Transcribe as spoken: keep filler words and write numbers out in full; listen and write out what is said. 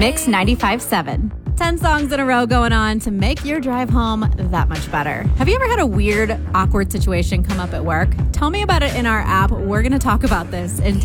Mix ninety-five point seven. ten songs in a row going on to make your drive home that much better. Have you ever had a weird, awkward situation come up at work? Tell me about it in our app. We're going to talk about this in